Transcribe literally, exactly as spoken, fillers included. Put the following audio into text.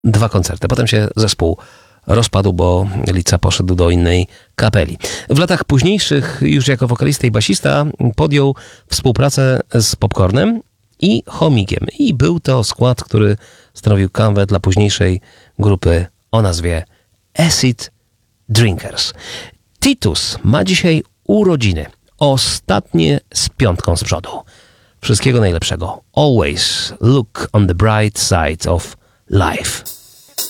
dwa koncerty. Potem się zespół rozpadł, bo Lica poszedł do innej kapeli. W latach późniejszych, już jako wokalista i basista, podjął współpracę z Popcornem i Chomikiem. I był to skład, który stanowił kanwę dla późniejszej grupy o nazwie Acid Drinkers. Titus ma dzisiaj urodziny. Ostatnie z piątką z przodu. Wszystkiego najlepszego. Always look on the bright side of life.